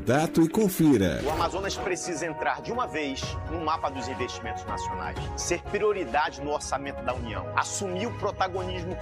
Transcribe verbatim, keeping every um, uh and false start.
candidato e confira. O Amazonas precisa entrar de uma vez no mapa dos investimentos nacionais, ser prioridade no orçamento da União, assumir o protagonismo